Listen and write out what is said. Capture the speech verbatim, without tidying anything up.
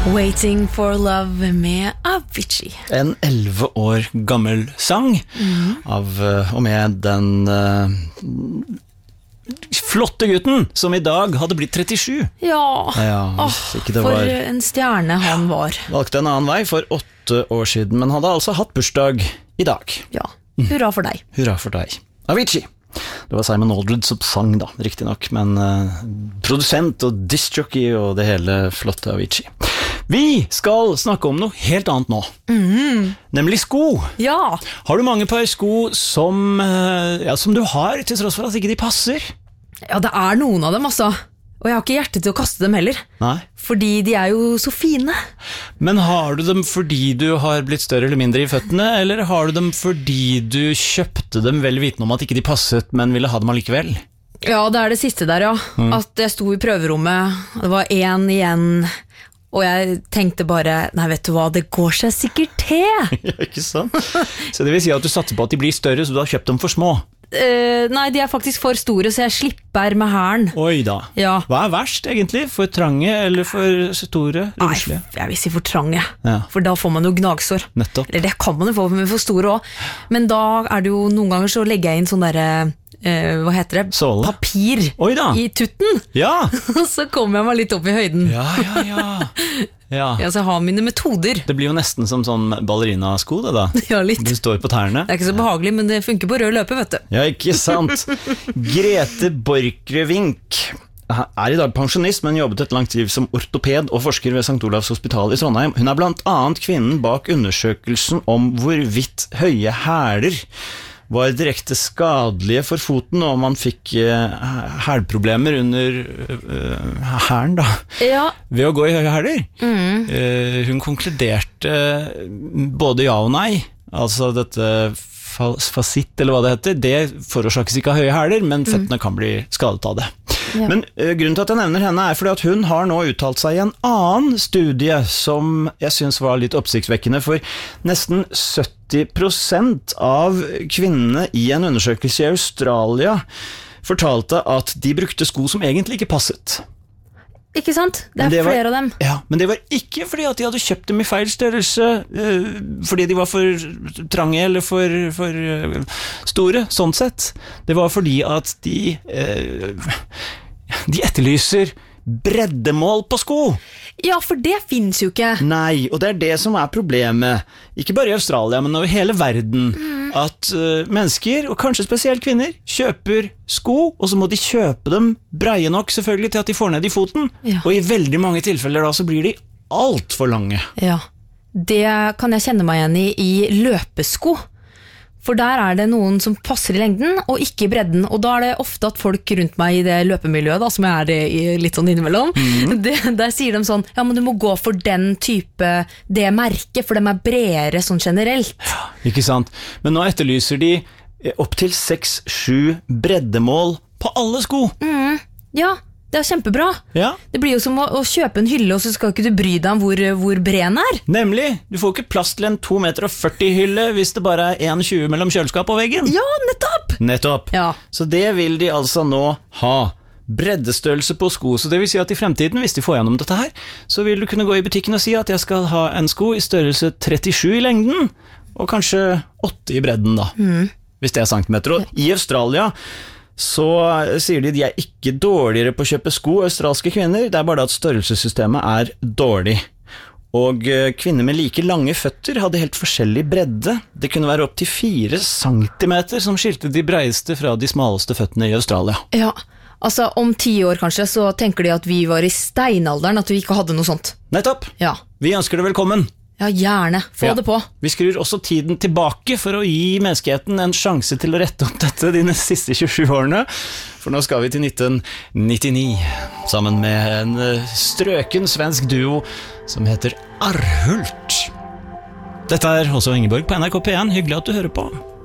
Waiting for Love med Avicii. En elleve år gammel sang mm. av og med den uh, flotte gutten som i dag hadde blitt trettisju. Ja, ja Åh, for var, en stjerne han var. Valgte en annen vei for åtte år siden, men hadde altså hatt bursdag i dag. Ja, hurra for deg. Hurra for deg. Avicii. Det var Simon Aldred som sang da, riktig nok, men uh, produsent og discjockey og det hele flotte Avicii. Vi skal snakke om noe helt annet nå, mm. nemlig sko. Ja. Har du mange par sko som, ja, som du har, til tross for at ikke de passer? Ja, det er noen av dem, altså. Og jeg har ikke hjerte til å kaste dem heller. Nei. Fordi de er jo så fine. Men har du dem fordi du har blitt større eller mindre i føttene, eller har du dem fordi du kjøpte dem vel vitende om at ikke de passet, men ville ha dem allikevel? Ja, det er det siste der, ja. Mm. At jeg sto i prøverommet, det var en igjen, og jeg tenkte bare, nei, vet du hva, det går seg sikkert til. Ja, ikke sant? Så det vil si at du satser på at de blir større, så du har kjøpt dem for små? Uh, nei, de er faktisk for store, så jeg slipper med hæren. Oi da. Ja. Hva er verst egentlig? For trange eller for store? Nei, jeg vil si for trange. Ja. For da får man jo gnagsår. Nettopp. Eller det kan man jo få med for store også. Men da er det jo noen ganger så legger jeg inn sånn der, uh, hva heter det? Såle. Papir. Oi da. I tutten. Ja. Så kommer jeg meg litt opp i høyden. Ja, ja, ja. Ja. Ja, så jeg har mine metoder. Det blir jo nesten som sånn ballerinasko det da. Ja, litt. Du står på tærne. Det er ikke så behagelig, men det funker på rød løpe, vet du. Ja, ikke sant. Grete Borchgrevink er i dag pensjonist, men jobbet et langt liv som ortoped og forsker ved Sankt Olavs hospital i Trondheim. Hun er blant annet kvinnen bak undersøkelsen om hvorvidt høye hæler var direkte skadelige for foten, og man fikk uh, hælproblemer under uh, hælen da, ja. ved å gå i høye hæler. Mm. Uh, hun konkluderte både ja og nei, altså dette fasitt, eller hva det heter, det forårsakes ikke av høye hæler, men føttene mm. kan bli skadet av det. Ja. Men uh, grunnen til at jeg nevner henne er fordi at hun har nå uttalt seg i en annen studie som jeg synes var litt oppsiktsvekkende, for nesten sytti prosent av kvinnene i en undersøkelse i Australia fortalte at de brukte sko som egentlig ikke passet. Ikke sant? Det er det flere var, av dem. Ja, men det var ikke fordi at de hadde kjøpt dem i feil størrelse, uh, fordi de var for trange eller for, for uh, store, sånn sett. Det var fordi at de, uh, de etterlyser breddemål på sko. Ja, for det finnes jo ikke. Nei, og det er det som er problemet. Ikke bare i Australia, men over hele verden. Mm. At uh, mennesker, og kanskje spesielt kvinner, kjøper sko, og så må de kjøpe dem breie nok selvfølgelig til at de får ned i foten. Ja. Og i veldig mange tilfeller da så blir de alt for lange. Ja, det kan jeg kjenne meg igjen i i løpesko. For der er det noen som passer i lengden, og ikke i bredden. Og da er det ofte at folk rundt meg i det løpemiljøet, da, som jeg er det i litt sånn innimellom, mm. det, der sier de sånn, ja, men du må gå for den type, det merket, for de er bredere sånn generelt. Ja, ikke sant. Men nå etterlyser de opp til seks sju breddemål på alle sko. Mm. Ja, det er kjempebra. Ja. Det blir jo som å, å kjøpe en hylle, og så skal ikke du bry deg om hvor, hvor bred den er. Nemlig. Du får ikke plass til en to meter og førti hylle hvis det bare er en komma tjue mellom kjøleskap og veggen. Ja, nettopp! Nettopp. Ja. Så det vil de altså nå ha. Breddestørrelse på sko. Så det vil si at i fremtiden, hvis de får gjennom dette her, så vil du kunne gå i butikken og si at jeg skal ha en sko i størrelse trettisju i lengden, og kanskje åtte i bredden da. Mm. Hvis det er centimeter. Og i Australia så sier de de er ikke dårligere på å kjøpe sko, australske kvinner, det er bare at størrelsessystemet er dårlig. Og kvinner med like lange føtter hadde helt forskjellig bredde. Det kunne være opp til fire centimeter som skilte de breieste fra de smaleste føttene i Australia. Ja, altså om ti år kanskje, så tenker de at vi var i steinalderen, at vi ikke hadde noe sånt. Nettopp. Ja. Vi ønsker deg velkommen. Ja, gjerne. Få ja. det på. Vi skrur også tiden tilbake for å gi menneskeheten en sjanse til å rette opp dette de siste tjuesju årene. For nå skal vi til nitten nittini, sammen med en strøken svensk duo som heter Arhult. Dette er også Ingeborg på N R K P en. Hyggelig at du hører på.